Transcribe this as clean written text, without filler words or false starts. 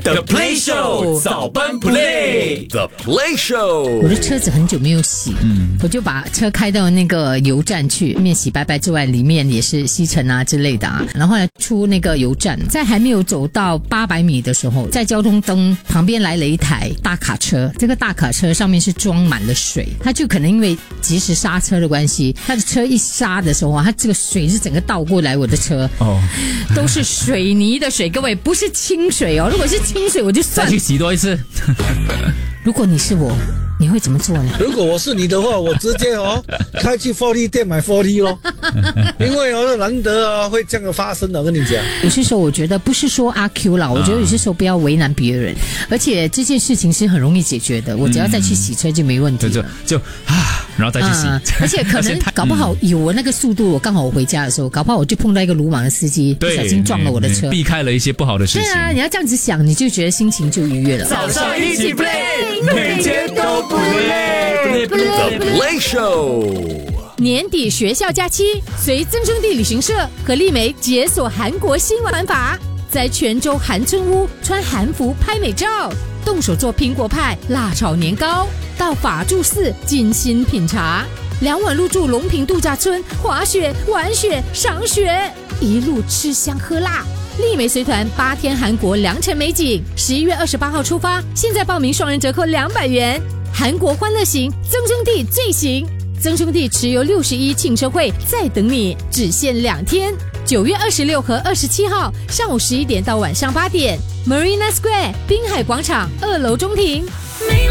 The Play Show 早班 Play，The Play Show。 我的车子很久没有洗，我就把车开到那个油站去，里面洗白白之外，里面也是吸尘啊之类的啊。然后呢，出那个油站，在还没有走到800米的时候，在交通灯旁边来了一台大卡车，这个大卡车上面是装满了水，它就可能因为及时刹车的关系，它的车一刹的时候啊，它这个水是整个倒过来我的车，都是水泥的水，各位不是清水哦，如果是清水我就算了。 再去洗多一次。 如果你是我，你会怎么做呢？ 如果我是你的话，我直接开去4D店买4D咯，因为难得会这样的发生的，我跟你讲。 有些时候我觉得不是说阿 Q 啦，我觉得有些时候不要为难别人，而且这件事情是很容易解决的，我只要再去洗车就没问题了。 然后再去洗。 而且可能搞不好有我那个速度，我刚好我回家的时候，搞不好我就碰到一个鲁莽的司机，不小心撞了我的车， 避开了一些不好的事情。 对啊，你要这样子想，你就觉得心情就愉悦了。 早上一起 play， 每天都不累。The Play Show。 年底学校假期，随增生地旅行社和丽梅解锁韩国新玩法，在泉州韩村屋穿韩服拍美照，动手做苹果派、辣炒年糕，到法住寺精心品茶，2晚入住龙坪度假村，滑雪、玩雪、赏雪，一路吃香喝辣。丽梅随团8天韩国良辰美景，11月28号出发，现在报名双人折扣200元。韩国欢乐行，增生地最行，增生地持有61庆生会在等你，只限2天，9月26和27号上午11点到晚上8点 ，Marina Square 滨海广场2楼中庭。